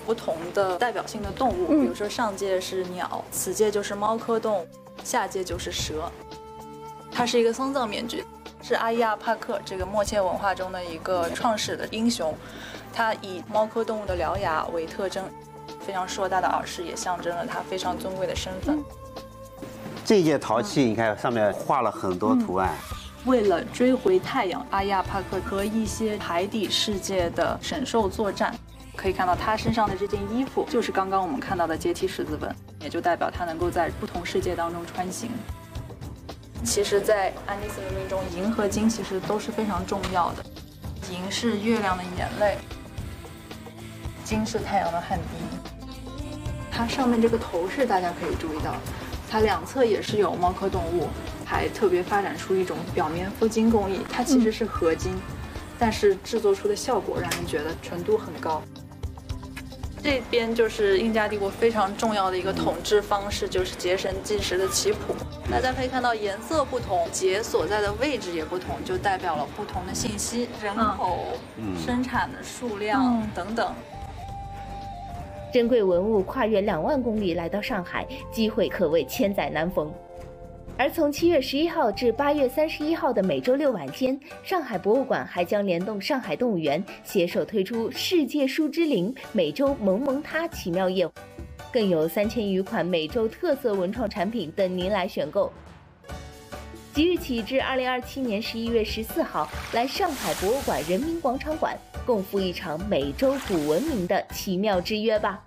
不同的代表性的动物，比如说上界是鸟，此界就是猫科动物，下界就是蛇。它是一个丧葬面具，是阿伊亚帕克这个默切文化中的一个创始的英雄。它以猫科动物的獠牙为特征，非常硕大的耳饰也象征了它非常尊贵的身份。 这件陶器你看上面画了很多图案。 为了追回太阳，阿亚帕克和一些海底世界的神兽作战。可以看到他身上的这件衣服就是刚刚我们看到的阶梯十字纹，也就代表他能够在不同世界当中穿行。其实在安第斯文明中，银和金其实都是非常重要的。银是月亮的眼泪，金是太阳的汗滴。它上面这个头饰大家可以注意到，它两侧也是有猫科动物，还特别发展出一种表面镀金工艺，它其实是合金，但是制作出的效果让人觉得纯度很高。这边就是印加帝国非常重要的一个统治方式，就是结绳记时的棋谱。大家可以看到颜色不同，节所在的位置也不同，就代表了不同的信息，人口、生产的数量等等。 珍贵文物跨越2万公里来到上海，机会可谓千载难逢。而从7月11号至8月31号的每周6晚间，上海博物馆还将联动上海动物园，携手推出世界树之灵美洲萌萌哒奇妙夜，更有3000余款美洲特色文创产品等您来选购。即日起至2027年11月14号，来上海博物馆人民广场馆，共赴一场美洲古文明的奇妙之约吧。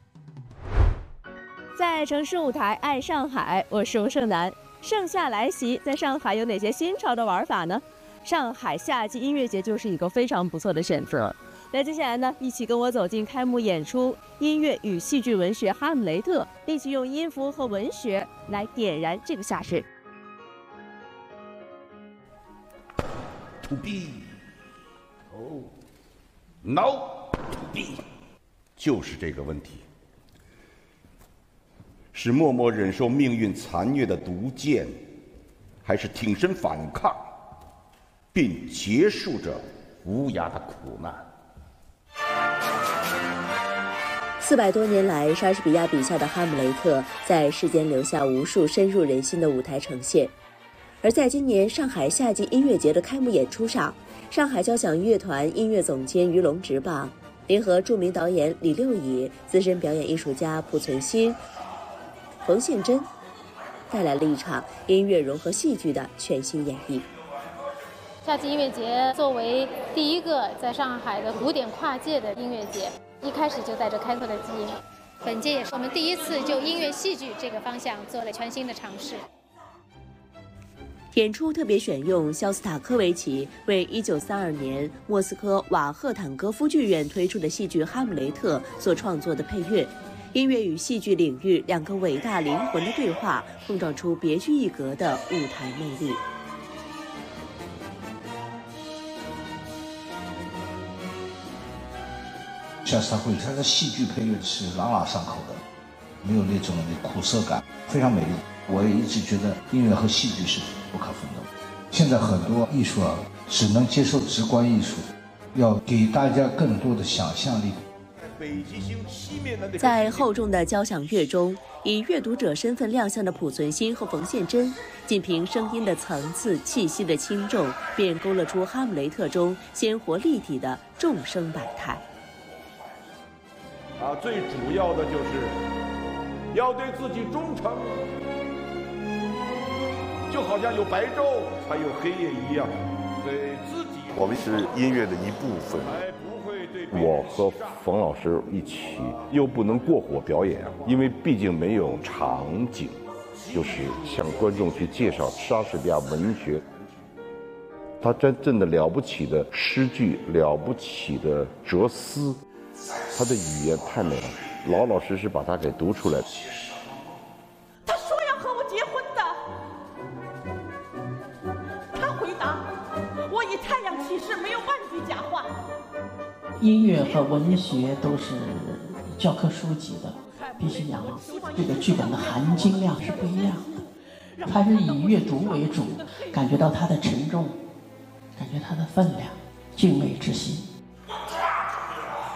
在城市舞台爱上海，我是吴胜男。盛夏来袭，在上海有哪些新潮的玩法呢？上海夏季音乐节就是一个非常不错的选择。那接下来呢，一起跟我走进开幕演出音乐与戏剧文学《哈姆雷特》，一起用音符和文学来点燃这个夏日。 To be, oh, no, to be， 就是这个问题。是默默忍受命运残虐的毒箭，还是挺身反抗，并结束着无涯的苦难 ？400多年来，莎士比亚笔下的哈姆雷特在世间留下无数深入人心的舞台呈现。而在今年上海夏季音乐节的开幕演出上，上海交响乐团音乐总监于龙直棒联合著名导演李六乙、资深表演艺术家濮存昕、冯宪珍，带来了一场音乐融合戏剧的全新演绎。 夏季音乐节作为第一个在上海的古典跨界的音乐节，一开始就带着开拓的基因。本届也是我们第一次就音乐戏剧这个方向做了全新的尝试。 演出特别选用肖斯塔科维奇为1932年莫斯科瓦赫坦科夫剧院推出的戏剧《哈姆雷特》所创作的配乐。音乐与戏剧领域两个伟大灵魂的对话，碰撞出别具一格的舞台魅力。 肖斯塔科维奇他的戏剧配乐是朗朗上口的，没有那种苦涩感，非常美丽。我也一直觉得音乐和戏剧是不可分的。现在很多艺术只能接受直观艺术，要给大家更多的想象力。 在厚重的交响乐中，以阅读者身份亮相的濮存昕和冯宪珍，仅凭声音的层次、气息的轻重，便勾勒出《哈姆雷特》中鲜活立体的众生百态。 最主要的就是要对自己忠诚，就好像有白昼才有黑夜一样，对自己。 我们是音乐的一部分。我和冯老师一起，又不能过火表演，因为毕竟没有场景，就是向观众去介绍莎士比亚文学，他真正的了不起的诗句，了不起的哲思，他的语言太美了，老老实实把它给读出来。 他说要和我结婚的，他回答我以太阳起誓，没有半句假话。 音乐和文学都是教科书级的，必须讲这个剧本的含金量是不一样的。它是以阅读为主，感觉到它的沉重，感觉它的分量，敬畏之心。